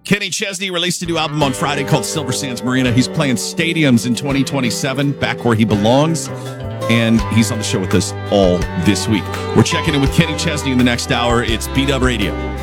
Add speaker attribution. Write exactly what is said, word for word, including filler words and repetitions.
Speaker 1: Kenny Chesney released a new album on Friday called Silver Sands Marina. He's playing stadiums in twenty twenty-seven, back where he belongs. And he's on the show with us all this week. We're checking in with Kenny Chesney in the next hour. It's B-Dub Radio.